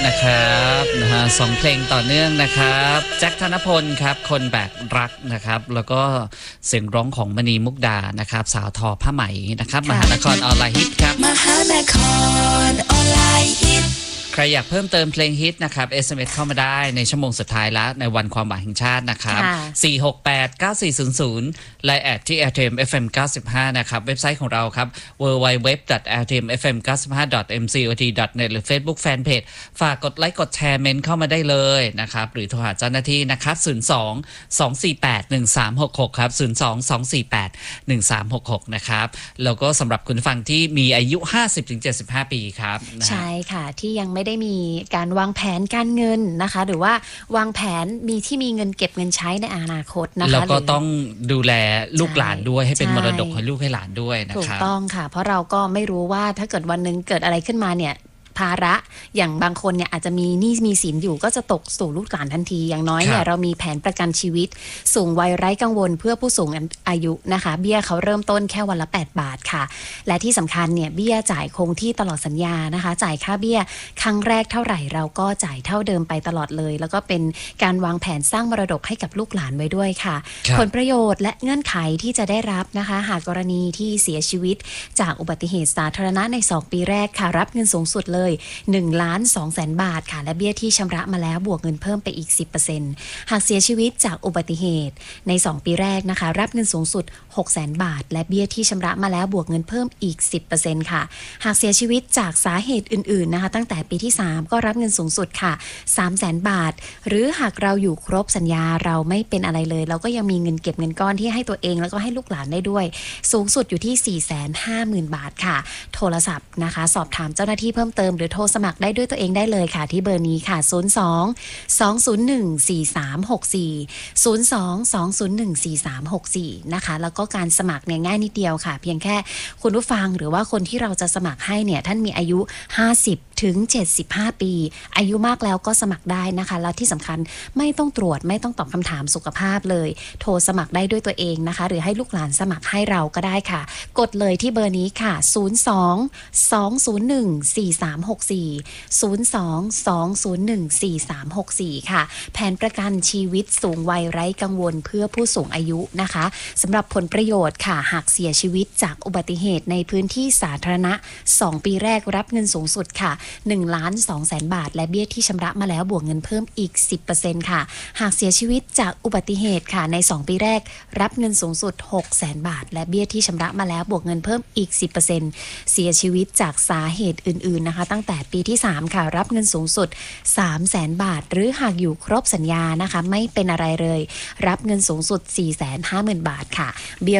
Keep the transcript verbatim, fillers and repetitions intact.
นะครับนะฮะสองเพลงต่อเนื่องนะครับแจ็คธนพลครับคนแบกรักนะครับแล้วก็เสียงร้องของมณีมุกดานะครับสาวทอผ้าไหมนะครับมหานครออนไลน์ฮิตครับมหานครออนไลน์ฮิตใครอยากเพิ่มเติมเพลงฮิตนะครับ เอส เอ็ม เอส เข้ามาได้ในชั่วโมงสุดท้ายแล้วในวันความหมายแห่งชาตินะครับสี่ หก แปด เก้า สี่ ศูนย์ ศูนย์ ไลน์แอดที่ แอล ที เอ็ม เอฟ เอ็ม เก้าสิบห้า นะครับเว็บไซต์ของเราครับ ดับเบิลยู ดับเบิลยู ดับเบิลยู ดอท แอล ที เอ็ม เอฟ เอ็ม เก้าสิบห้า ดอท เอ็ม ซี โอ ที ดอท เน็ต หรือ Facebook Fanpage ฝากกดไลค์กดแชร์เมนต์เข้ามาได้เลยนะครับหรือโทรหาเจ้าหน้าที่นะครับศูนย์ สอง สอง สี่ แปด หนึ่ง สาม หก หกครับศูนย์ สอง สอง สี่ แปด หนึ่ง สาม หก หกนะครับแล้วก็สำหรับคุณฟังที่มีอายุ ห้าสิบถึงเจ็ดสิบห้า ปีครับใช่ค่ะที่ยังไม่ได้มีการวางแผนการเงินนะคะหรือว่าวางแผนมีที่มีเงินเก็บเงินใช้ในอนาคตนะคะแล้วก็ต้องดูแลลูกหลานด้วยให้เป็นมรดกให้ลูกให้หลานด้วยนะครับถูกต้องค่ะเพราะเราก็ไม่รู้ว่าถ้าเกิดวันนึงเกิดอะไรขึ้นมาเนี่ยภาระอย่างบางคนเนี่ยอาจจะมีหนี้มีสินอยู่ก็จะตกสู่ลูกหลานทันทีอย่างน้อยเนี่ยเรามีแผนประกันชีวิตสูงวัยไร้กังวลเพื่อผู้สูงอายุนะคะเบี้ยเขาเริ่มต้นแค่วันละแปดบาทค่ะและที่สำคัญเนี่ยเบี้ยจ่ายคงที่ตลอดสัญญานะคะจ่ายค่าเบี้ยครั้งแรกเท่าไหร่เราก็จ่ายเท่าเดิมไปตลอดเลยแล้วก็เป็นการวางแผนสร้างมรดกให้กับลูกหลานไว้ด้วยค่ะผลประโยชน์และเงื่อนไขที่จะได้รับนะคะหากกรณีที่เสียชีวิตจากอุบัติเหตุสาธารณะในสองปีแรกค่ะรับเงินสูงสุดเลยหนึ่งล้านสองแสนบาทค่ะและเบี้ยที่ชำระมาแล้วบวกเงินเพิ่มไปอีก สิบเปอร์เซ็นต์ หากเสียชีวิตจากอุบัติเหตุในสองปีแรกนะคะรับเงินสูงสุด หกแสนบาทและเบี้ยที่ชำระมาแล้วบวกเงินเพิ่มอีก สิบเปอร์เซ็นต์ ค่ะหากเสียชีวิตจากสาเหตุอื่นๆนะคะตั้งแต่ปีที่สามก็รับเงินสูงสุดค่ะ สามแสนบาทหรือหากเราอยู่ครบสัญญาเราไม่เป็นอะไรเลยเราก็ยังมีเงินเก็บเงินก้อนที่ให้ตัวเองแล้วก็ให้ลูกหลานได้ด้วยสูงสุดอยู่ที่ สี่แสนห้าหมื่น บาทค่ะโทรศัพท์นะคะสอบถามเจ้าหน้าที่เพิ่มเติมหรือโทรสมัครได้ด้วยตัวเองได้เลยค่ะที่เบอร์นี้ค่ะศูนย์ สอง สอง ศูนย์ หนึ่ง สี่ สาม หก สี่ ศูนย์ สอง สอง ศูนย์ หนึ่ง สี่ สาม หก สี่นะคะแล้วก็การสมัครเนี่ยง่ายนิดเดียวค่ะเพียงแค่คุณผู้ฟังหรือว่าคนที่เราจะสมัครให้เนี่ยท่านมีอายุห้าสิบถึงเจ็ดสิบห้าปีอายุมากแล้วก็สมัครได้นะคะแล้วที่สำคัญไม่ต้องตรวจไม่ต้องตอบคำถามสุขภาพเลยโทรสมัครได้ด้วยตัวเองนะคะหรือให้ลูกหลานสมัครให้เราก็ได้ค่ะกดเลยที่เบอร์นี้ค่ะศูนย์ สอง สอง ศูนย์ หนึ่ง สี่ สาม หก สี่ ศูนย์ สอง สอง ศูนย์ หนึ่ง สี่ สาม หก สี่ค่ะแผนประกันชีวิตสูงวัยไร้กังวลเพื่อผู้สูงอายุนะคะสำหรับผลประโยชน์ค่ะหากเสียชีวิตจากอุบัติเหตุในพื้นที่สาธารณะสองปีแรกรับเงินสูงสุดค่ะหนึ่งล้านสองแสนบาทและเบี้ยที่ชำระมาแล้วบวกเงินเพิ่มอีก สิบเปอร์เซ็นต์ ค่ะหากเสียชีวิตจากอุบัติเหตุค่ะในสองปีแรกรับเงินสูงสุด หกแสนบาทและเบี้ยที่ชำระมาแล้วบวกเงินเพิ่มอีก สิบเปอร์เซ็นต์ เสียชีวิตจากสาเหตุอื่นๆนะคะตั้งแต่ปีที่สามค่ะรับเงินสูงสุด สามแสนบาทหรือหากอยู่ครบสัญญานะคะไม่เป็นอะไรเลยรับเงินสูงสุด สี่แสนห้าหมื่น บาทค่ะ